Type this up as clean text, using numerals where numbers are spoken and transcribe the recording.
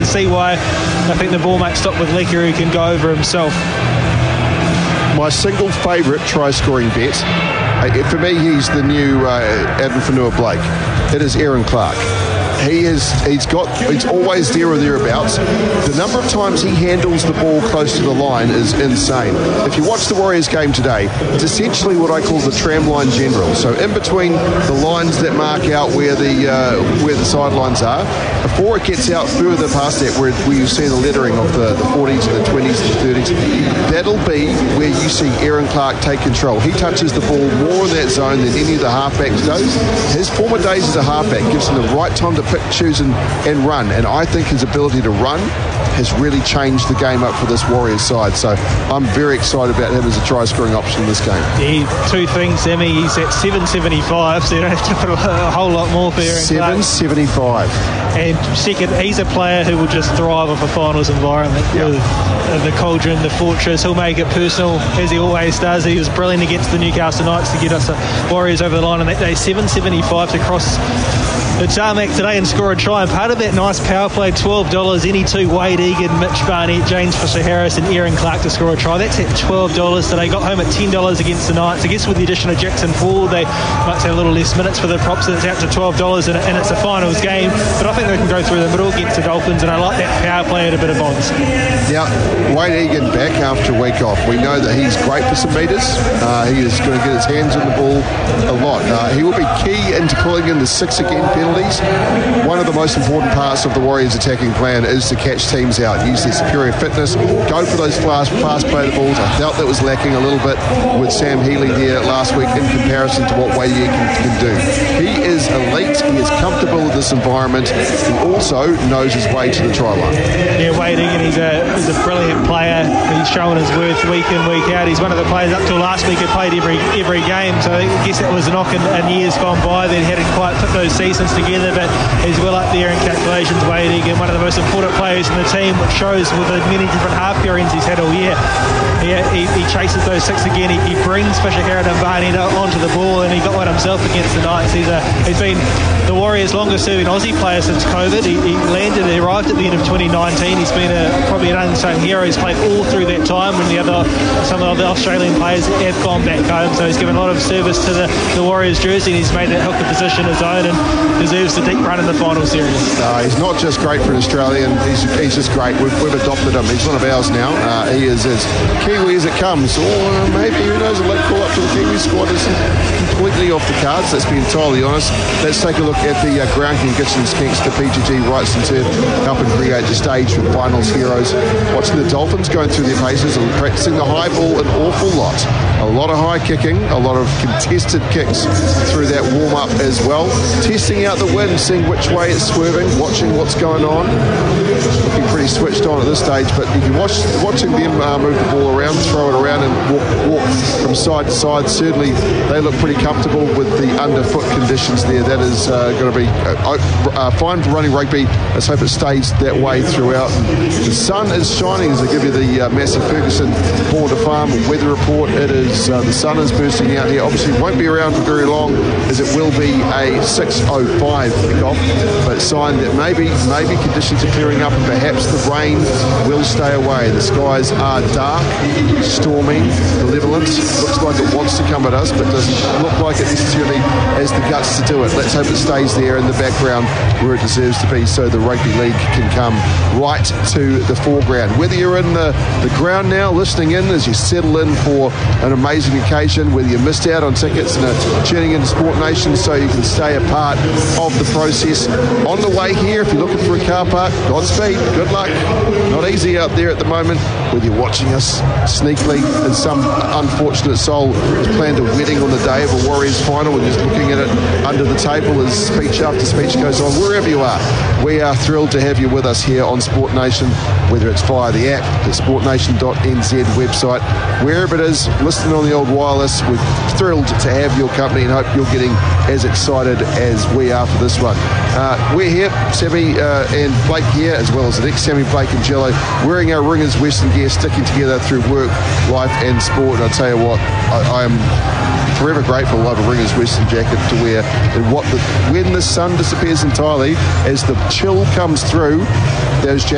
See why I think the ball might stop with Lecker, who can go over himself. My single favourite try-scoring bet, for me, he's the new Adam Fanua-Blake. It is Aaron Clark. He's always there or thereabouts. The number of times he handles the ball close to the line is insane. If you watch the Warriors game today, it's essentially what I call the tramline general. So in between the lines that mark out where the sidelines are, before it gets out further past that, where you see the lettering of the 40s and the 20s and the 30s, that'll be where you see Aaron Clark take control. He touches the ball more in that zone than any of the halfbacks does. His former days as a halfback gives him the right time to pick, choose and run, and I think his ability to run has really changed the game up for this Warriors side. So I'm very excited about him as a try-scoring option in this game. Yeah, two things, Emmy. He's at 7.75, so you don't have to put a whole lot more for Aaron Clark. 7.75. And second, he's a player who will just thrive off a finals environment. With the cauldron, the fortress. He'll make it personal, as he always does. He was brilliant against the Newcastle Knights to get us the Warriors over the line on that day. 7.75 to cross the tarmac today and score a try. And part of that nice power play, $12. Any two, Wade Egan, Mitch Barnett, James Fisher-Harris and Aaron Clark to score a try. That's at $12 today. Got home at $10 against the Knights. I guess with the addition of Jackson Ford, they might say a little less minutes for the props, and it's out to $12 and it's a finals game. But I think they can go through the middle against the Dolphins, and I like that power play at a bit of odds. Now, Wade Egan back after a week off. We know that he's great for some metres. He is going to get his hands on the ball a lot. He will be key into pulling in the 6 again penalties. One of the most important parts of the Warriors attacking plan is to catch teams out, use their superior fitness, go for those fast play play the balls. I felt that was lacking a little bit with Sam Healy there last week in comparison to what Wade Egan can do. He is elite. He is comfortable with this environment. He also knows his way to the try line. Yeah, Wade Egan, he's a brilliant player. He's showing his worth week in, week out. He's one of the players up till last week who played every game. So I guess that was a knock in years gone by that he hadn't quite put those seasons together, but he's well up there in calculations. Wade Egan, one of the most important players in the team, which shows with the many different half pairings he's had all year. He chases those six again. He brings Fisher-Harris and Barnett onto the ball, and he got one himself against the Knights. He's been the Warriors' longest-serving Aussie player since COVID. He arrived at the end of 2019. He's been probably an unsung hero. He's played all through that time when some of the Australian players have gone back home. So he's given a lot of service to the Warriors jersey, and he's made that hooker position his own and deserves a deep run in the final series. He's not just great for an Australian, he's just great. We've adopted him. He's one of ours now. He is as Kiwi as it comes. Or maybe, who knows, a late call up to the Kiwi squad isn't completely off the cards. Let's be entirely honest. Let's take a look at the ground conditions thanks to PGG Wrightson to helping create the stage for finals heroes. Watching the Dolphins going through their paces and practicing the high ball an awful lot. A lot of high kicking, a lot of contested kicks through that warm-up as well. Testing out the wind, seeing which way it's swerving, watching what's going on. Looking pretty switched on at this stage, but if you're watching them move the ball around, throw it around and walk from side to side, certainly they look pretty comfortable with the underfoot conditions there. That is going to be fine for running rugby. Let's hope it stays that way throughout. The sun is shining as I give you the Massey Ferguson Born to Farm weather report. It is the sun is bursting out here. Obviously won't be around for very long as it will be a 6:05 kickoff, but a sign that maybe conditions are clearing up and perhaps the rain will stay away. The skies are dark, stormy, malevolent. Looks like it wants to come at us, but doesn't look like it necessarily has the guts to do it. Let's hope it stays there in the background where it deserves to be so the rugby league can come right to the foreground. Whether you're in the ground now listening in as you settle in for an amazing occasion, whether you missed out on tickets and are tuning into Sport Nation so you can stay a part of the process. On the way here, if you're looking for a car park, Godspeed, good luck. Not easy out there at the moment, whether you're watching us sneakily and some unfortunate soul has planned a wedding on the day of a Warriors final and just looking at it under the table as speech after speech goes on. Wherever you are, we are thrilled to have you with us here on Sport Nation, whether it's via the app, the sportnation.nz website, wherever it is, listening on the old wireless. We're thrilled to have your company and hope you're getting as excited as we are for this one. We're here, Sammy and Blake here, as well as the next Sammy, Blake and Jello, wearing our Ringers Western gear, sticking together through work, life and sport. And I'll tell you what, I am forever grateful of a Ringers Western jacket to wear, and when the sun disappears entirely, as the chill comes through, those jackets